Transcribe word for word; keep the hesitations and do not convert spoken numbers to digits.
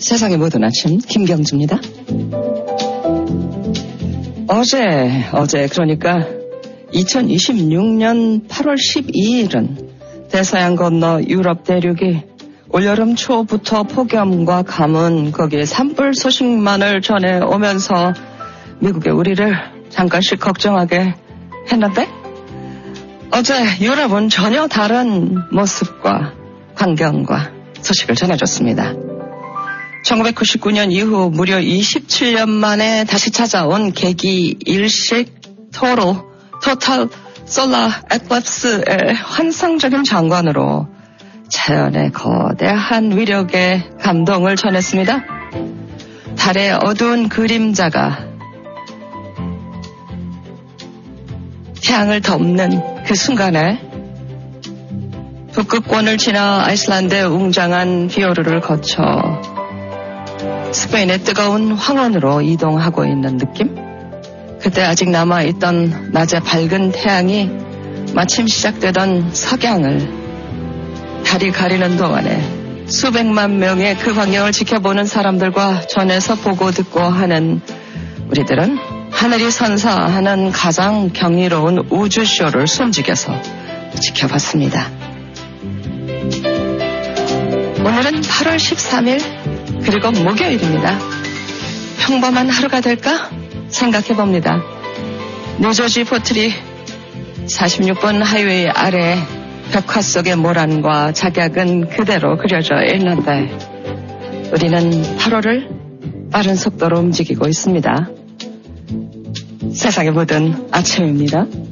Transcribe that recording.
세상의 모든 아침 김경주입니다. 어제 어제 그러니까 이천이십육 년 팔월 십이일은 대서양 건너 유럽 대륙이 올여름 초부터 폭염과 가뭄 거기에 산불 소식만을 전해오면서 미국의 우리를 잠깐씩 걱정하게 했는데 어제 유럽은 전혀 다른 모습과 광경과 소식을 전해줬습니다. 천구백구십구 년 이후 무려 이십칠 년 만에 다시 찾아온 개기 일식 토로 토탈 솔라 에클립스의 환상적인 장관으로 자연의 거대한 위력에 감동을 전했습니다. 달의 어두운 그림자가 태양을 덮는 그 순간에 북극권을 지나 아이슬란드의 웅장한 피오르를 거쳐 스페인의 뜨거운 황혼으로 이동하고 있는 느낌? 그때 아직 남아있던 낮의 밝은 태양이 마침 시작되던 석양을 달이 가리는 동안에 수백만 명의 그 광경을 지켜보는 사람들과 전에서 보고 듣고 하는 우리들은 하늘이 선사하는 가장 경이로운 우주쇼를 숨죽여서 지켜봤습니다. 오늘은 팔월 십삼일 그리고 목요일입니다. 평범한 하루가 될까 생각해봅니다. 뉴저지 포트리 사십육 번 하이웨이 아래 벽화 속의 모란과 작약은 그대로 그려져 있는데 우리는 팔월을 빠른 속도로 움직이고 있습니다. 세상의 모든 아침입니다.